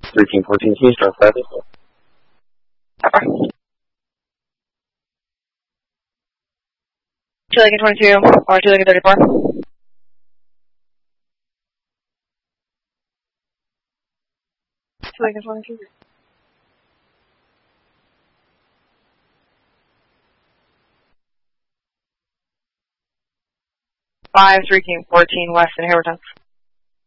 13, 14, can you start 5 as well? Pepper. 2 Lincoln 22, or 2 Lincoln 34. 2 Lincoln 22. 5, 3 King 14, West in Haverton.